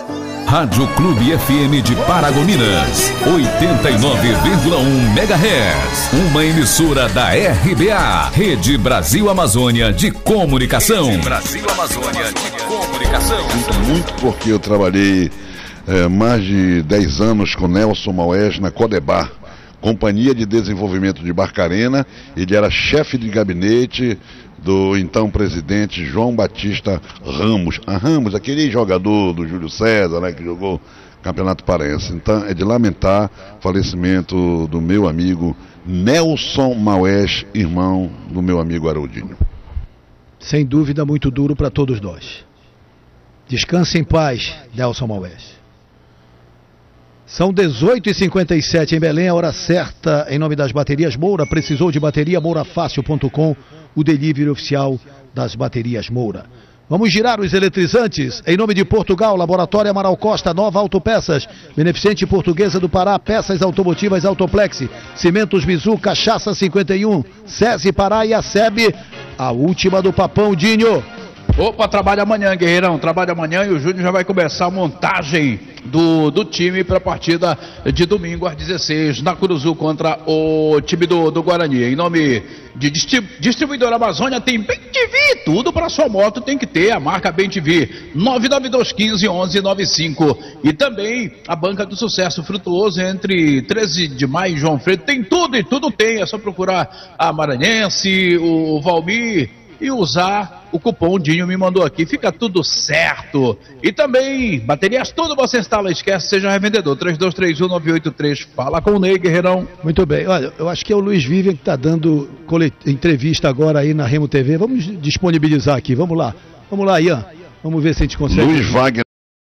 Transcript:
Rádio Clube FM de Paragominas, 89,1 MHz. Uma emissora da RBA, Rede Brasil Amazônia de Comunicação. Rede Brasil Amazônia de Comunicação. Sinto muito porque eu trabalhei mais de 10 anos com Nelson Maués na Codebar, Companhia de Desenvolvimento de Barcarena. Ele era chefe de gabinete do então presidente João Batista Ramos. Ramos, aquele jogador do Júlio César, né, que jogou Campeonato Paraense. Então é de lamentar o falecimento do meu amigo Nelson Maués, irmão do meu amigo Haroldinho. Sem dúvida, muito duro para todos nós. Descanse em paz, Nelson Maués. São 18h57 em Belém, a hora certa, em nome das baterias Moura. Precisou de bateria? Mourafácil.com, o delivery oficial das baterias Moura. Vamos girar os eletrizantes, em nome de Portugal, Laboratório Amaral Costa, Nova Autopeças, Beneficente Portuguesa do Pará, Peças Automotivas Autoplex, Cimentos Bizu, Cachaça 51, SESI Pará e a SEB, a última do Papão, Dinho. Opa, trabalha amanhã, Guerreirão, trabalha amanhã e o Júnior já vai começar a montagem do time para a partida de domingo às 16 na Curuzu contra o time do Guarani. Em nome de Distribuidora Amazônia, tem BenTV, tudo para sua moto tem que ter, a marca BenTV, 99215-1195. E também a Banca do Sucesso Frutuoso, entre 13 de maio e João Freire, tem tudo e tudo tem, é só procurar a Maranhense, o Valmir, e usar o cupom Dinho me mandou aqui, fica tudo certo. E também, baterias tudo você instala, esquece, seja revendedor, 3231-983, fala com o Ney, Guerreirão. Muito bem, olha, eu acho que é o Luiz Vivian que está dando entrevista agora aí na Remo TV, vamos disponibilizar aqui, vamos lá, Ian, vamos ver se a gente consegue. Luiz Wagner.